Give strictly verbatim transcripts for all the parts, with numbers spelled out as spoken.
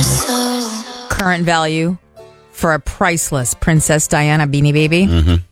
Current value for a priceless Princess Diana Beanie Baby.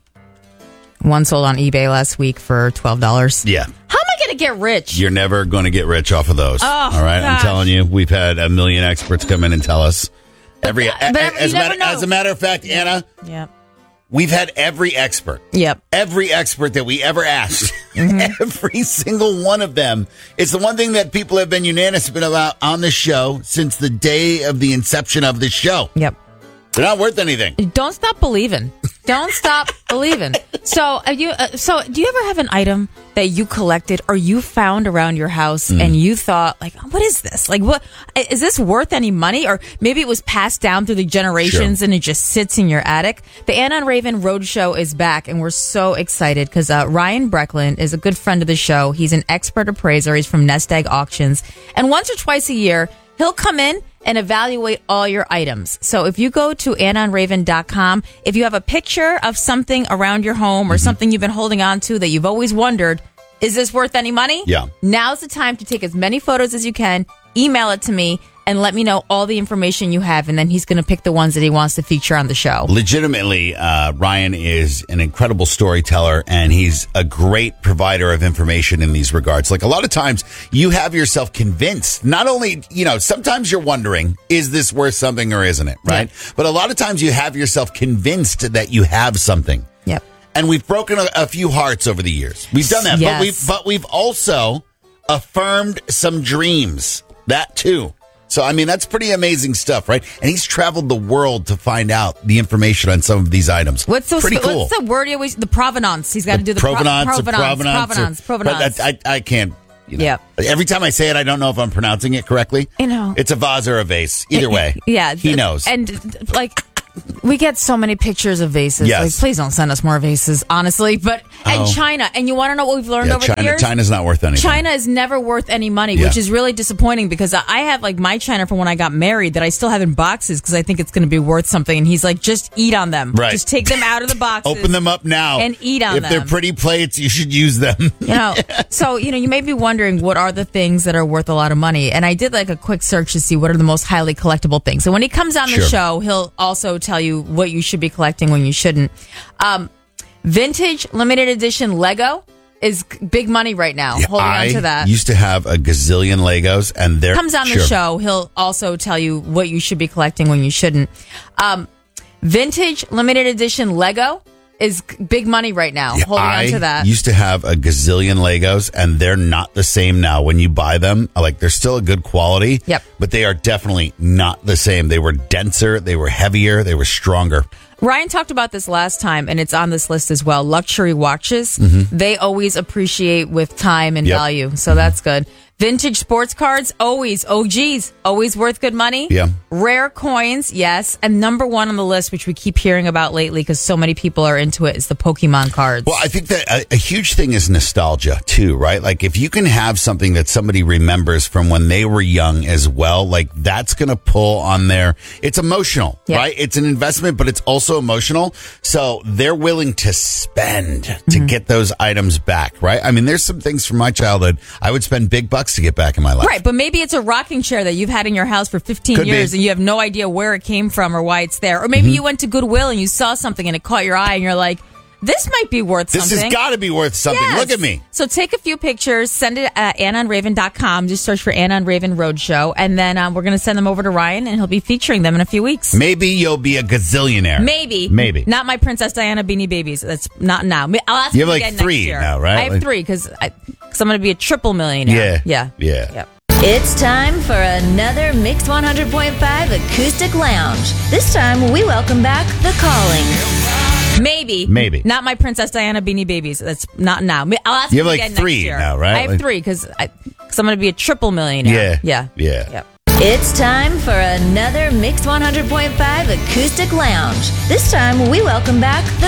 Mm-hmm. One sold on eBay last week for twelve dollars. Yeah. How am I going to get rich? You're never going to get rich off of those. Oh, all right? gosh. I'm telling you, we've had a million experts come in and tell us. Every, But, but as, you a never matter, know. as a matter of fact, Anna, Yep. we've had every expert. Yep. Every expert that we ever asked, Mm-hmm. every single one of them. It's the one thing that people have been unanimous about on the show since the day of the inception of the show. Yep. They're not worth anything. Don't stop believing. Don't stop believing. So, are you? Uh, so, do you ever have an item that you collected or you found around your house Mm. and you thought, like, what is this? Like, what is this worth any money? Or maybe it was passed down through the generations Sure. and it just sits in your attic. The Anna and Raven Roadshow is back, and we're so excited because uh, Ryan Brecklin is a good friend of the show. He's an expert appraiser. He's from Nest Egg Auctions, and once or twice a year, he'll come in and evaluate all your items. So if you go to anna and raven dot com, if you have a picture of something around your home or Mm-hmm. something you've been holding on to that you've always wondered, is this worth any money? Yeah. Now's the time to take as many photos as you can, email it to me, and let me know all the information you have, and then he's going to pick the ones that he wants to feature on the show. Legitimately, uh, Ryan is an incredible storyteller, and he's a great provider of information in these regards. Like, a lot of times you have yourself convinced, not only, you know, sometimes you're wondering, is this worth something or isn't it? Right. Yeah. But a lot of times you have yourself convinced that you have something. Yep. And we've broken a, a few hearts over the years. We've done that. Yes. But we've, but we've also affirmed some dreams. That too. So, I mean, that's pretty amazing stuff, right? And he's traveled the world to find out the information on some of these items. What's the, pretty cool? What's the word he always? The provenance. He's got to do the provenance, pro- or provenance, provenance, provenance, or- provenance. but I, I, I can't. You know, Yep. Every time I say it, I don't know if I'm pronouncing it correctly. You know. It's a vase or a vase. Either way. Yeah. He knows. And, like, we get so many pictures of vases. Yes. Like, please don't send us more vases, honestly. But and Oh. China, and you want to know what we've learned yeah, over China, the years? China's not worth anything. China is never worth any money, Yeah. which is really disappointing because I have like my China from when I got married that I still have in boxes because I think it's going to be worth something. And he's like, just eat on them. Right. Just take them out of the boxes. Open them up now. And eat on if them. If they're pretty plates, you should use them. You know, so, you know, you may be wondering what are the things that are worth a lot of money. And I did like a quick search to see what are the most highly collectible things. So when he comes on the Sure. show, he'll also tell you what you should be collecting when you shouldn't. Um, vintage limited edition Lego is big money right now. Yeah, Holding I on to that. used to have a gazillion Legos, and they're Comes on sure. the show, he'll also tell you what you should be collecting when you shouldn't. Um, vintage limited edition Lego is big money right now. Yeah, Holding I on to that. used to have a gazillion Legos, and they're not the same now. When you buy them, like, they're still a good quality. Yep. But they are definitely not the same. They were denser, they were heavier, they were stronger. Ryan talked about this last time, and it's on this list as well. Luxury watches, Mm-hmm. they always appreciate with time and Yep. value, so that's good. Vintage sports cards, always O Gs, always worth good money. Yeah. Rare coins, yes. And number one on the list, which we keep hearing about lately because so many people are into it, is the Pokemon cards. Well, I think that a, a huge thing is nostalgia too, right? Like, if you can have something that somebody remembers from when they were young as well, like, that's going to pull on their, it's emotional, Yeah. right? It's an investment, but it's also emotional. So they're willing to spend to Mm-hmm. get those items back, right? I mean, there's some things from my childhood I would spend big bucks to get back in my life. Right, but maybe it's a rocking chair that you've had in your house for fifteen Could years be. and you have no idea where it came from or why it's there. Or maybe Mm-hmm. you went to Goodwill and you saw something and it caught your eye and you're like, this might be worth This something. has got to be worth something. Yes. Look at me. So take a few pictures, send it at anna and raven dot com. Just search for Anna and Raven Roadshow. And then um, we're going to send them over to Ryan and he'll be featuring them in a few weeks. Maybe you'll be a gazillionaire. Maybe. Maybe. Not my Princess Diana Beanie Babies. That's not now. I'll ask You have him like again three next year. now, right? I have Like- three because I'm going to be a triple millionaire. Yeah. Yeah. Yeah. Yep. It's time for another Mixed one hundred point five Acoustic Lounge. This time, we welcome back The Calling. Maybe. Maybe. Not my Princess Diana Beanie Babies. That's not now. I'll ask You have him like again three next year. now, right? I have Like- three because I'm going to be a triple millionaire. Yeah. Yeah. Yeah. Yep. It's time for another Mixed one hundred point five Acoustic Lounge. This time, we welcome back The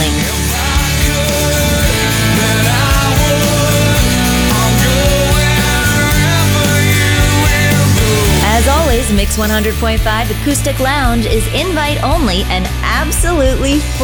Calling. As always, Mix one hundred point five Acoustic Lounge is invite only and absolutely free.